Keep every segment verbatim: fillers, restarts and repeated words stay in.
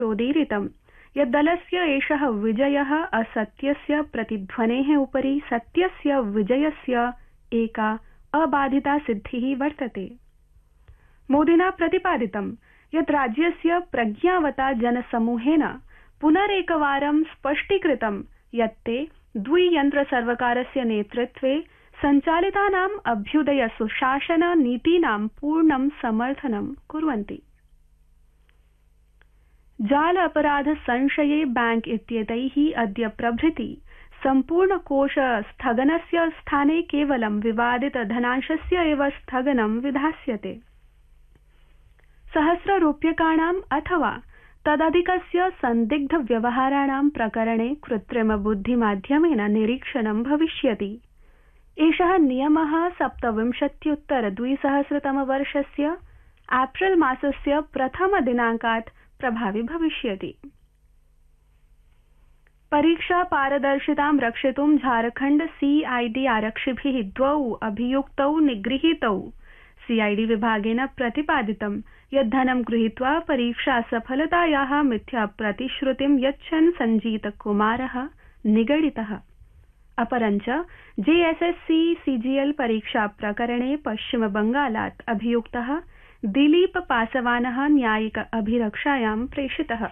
प्रोदीरितं यत् दलस्य एषः विजयः असत्यस्य प्रतिध्वनेः उपरि सत्यस्य विजयस्य एका अबाधिता सिद्धिः वर्तते। मोदिना प्रतिपादितं यत् राज्यस्य प्रज्ञावता जनसमूहेन पुनरेकवारं स्पष्टीकृतं यत् ते द्वियन्त्रसर्वकारस्य नेतृत्वे सञ्चालितानाम् अभ्युदय सुशासन नीतीनां पूर्णं समर्थनं कुर्वन्ति। जाल अपराध संशये बैंक इत्येतैः अद्य प्रभृति सम्पूर्णकोष स्थगनस्य स्थाने केवलं विवादित धनांशस्य एव स्थगनं विधास्यते। सहस्ररूप्यकाणाम् अथवा तदधिकस्य संदिग्ध व्यवहाराणां प्रकरणे कृत्रिम बुद्धिमाध्यमेन निरीक्षणं भविष्यति। एषः नियमः सप्तविंशत्युत्तर द्विसहस्रतमवर्षस्य एप्रिल मासस्य प्रथम दिनाङ्कात् प्रभावि भविष्यति। परीक्षा पारदर्शितां रक्षितुं झारखण्ड सीआईडी आरक्षिभिः द्वौ अभियुक्तौ निगृहीतौ। सीआईडी विभागेन प्रतिपादितं यत् धनं गृहीत्वा परीक्षा सफलतायाः मिथ्या प्रतिश्रुतिं यच्छन् सञ्जीत कुमारः निगडितः। अपरञ्च जेएसएससी सीजीएल परीक्षा प्रकरणे पश्चिम बंगालात् अभियुक्तः दिलीप पासवानः न्यायिक अभिरक्षायां प्रेषितः।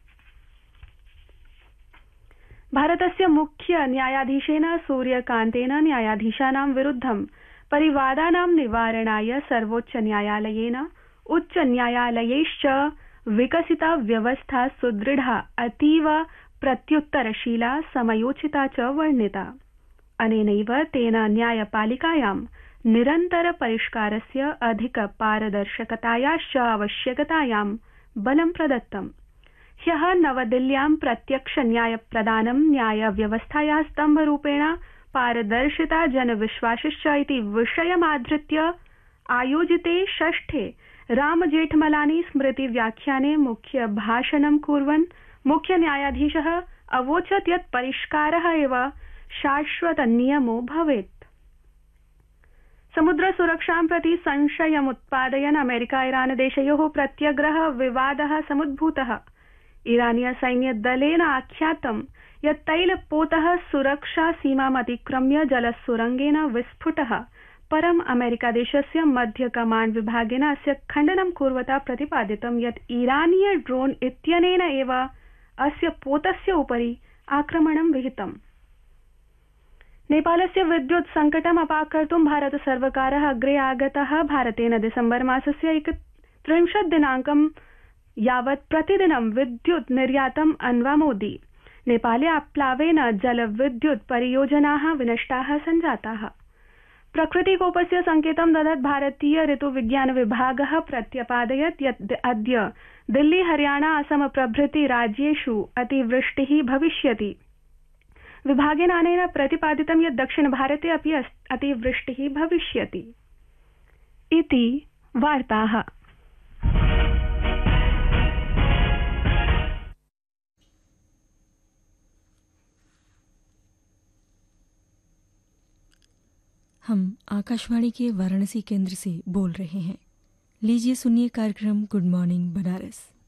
भारतस्य मुख्य न्यायाधीशेन सूर्यकान्तेन न्यायाधीशानां विरुद्धं परिवादानां निवारणाय सर्वोच्च न्यायालयेन उच्च न्यायालयैश्च विकसिता व्यवस्था सुदृढ़ा अतीव प्रत्युत्तरशीला समयोचिता च वर्णिता। अनेनैव तेन न्यायपालिकायां निरन्तर परिष्कारस्य अधिक पारदर्शकतायाश्च आवश्यकतायां बलं प्रदत्तम्। ह्यः नवदिल्ल्यां प्रत्यक्ष न्याय प्रदानं न्याय व्यवस्थायाः स्तम्भरूपेण पारदर्शिता जनविश्वासश्च इति विषयमाधृत्य आयोजिते षष्ठे रामजेठमलानी स्मृति व्याख्याने मुख्य भाषणं कुर्वन् मुख्य न्यायाधीशः अवोचत् यत् परिष्कारः एव शाश्वत नियमो भवेत्। समुद्र सुरक्षां प्रति संशयमुत्पादयन् अमेरिका ईरान देशयोः प्रत्यग्रह विवादः समुद्भूतः। ईरानीय सैन्यदलेन आख्यातं यत् तैलपोतः सुरक्षा सीमामतिक्रम्य जलसुरंगेन विस्फुटः। परं अमेरिकादेशस्य मध्य कमाण्ड विभागेन अस्य खण्डनं कुर्वता प्रतिपादितं यत् ईरानीय ड्रोन इत्यनेन एव अस्य पोतस्य उपरि आक्रमणं विहितम्। नेपालस्य विद्युत् संकटम् अपाकर्तुं भारत सर्वकारः अग्रे आगतः। भारतेन दिसम्बर मासस्य एकत्रिंशत् दिनाङ्कं यावत् प्रतिदिनं विद्युत् निर्यातम् अन्वामोदि। नेपाले आप्लावेन जलविद्युत् परियोजनाः विनष्टाः सञ्जाताः। प्रकृतिकोपस्य संकेतं ददत् भारतीय ऋतुविज्ञान विभागः प्रत्यपादयत् यत् अद्य दिल्ली हरियाणा असम प्रभृति राज्येषु अतिवृष्टिः भविष्यति। विभागेन अनेन प्रतिपादितं यत् दक्षिण भारते अपि अतिवृष्टिः भविष्यति। इति वार्ताः। हम आकाशवाणी के वाराणसी केंद्र से बोल रहे हैं। लीजिए सुनिए कार्यक्रम गुड मॉर्निंग बनारस।